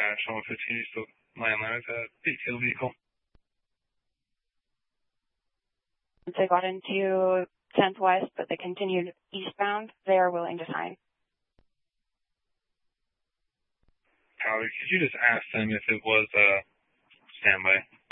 Channel 15, you still land there with a detailed vehicle. They got into 10th West, but they continued eastbound. They are willing to sign. Tyler, could you just ask them if it was a standby?